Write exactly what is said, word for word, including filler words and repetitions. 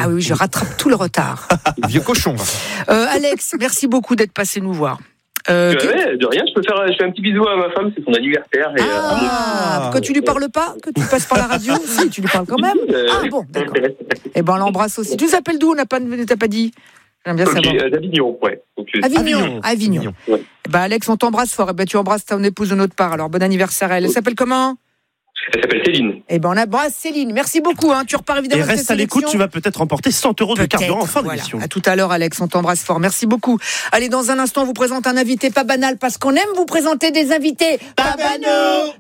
Ah oui, je rattrape tout le retard. Vieux cochon. Euh, Alex, merci beaucoup d'être passé nous voir. Euh, Ouais, que... de rien, je peux faire je fais un petit bisou à ma femme, c'est son anniversaire. Et, Ah, euh, que tu lui parles pas, que tu passes par la radio, si tu lui parles quand même. Euh, Ah bon, d'accord. Eh ben on l'embrasse aussi. Tu t'appelles d'où? On n'a pas, t'as pas dit. J'aime bien Ok, savoir. euh, d'Avignon, ouais. Donc, euh, Avignon, Avignon. Avignon. Avignon. Ouais. Eh ben Alex, on t'embrasse fort. Eh ben tu embrasses ton épouse de notre part. Alors bon anniversaire à elle. Elle s'appelle comment? Elle s'appelle Céline. Eh ben on embrasse Céline. Merci beaucoup. Hein. Tu repars évidemment. Et avec reste tes à l'écoute, sélections. tu vas peut-être remporter cent euros de Peut-être, carburant en fin voilà. d'émission. À tout à l'heure, Alex, on t'embrasse fort. Merci beaucoup. Allez, dans un instant, on vous présente un invité pas banal parce qu'on aime vous présenter des invités pas banaux.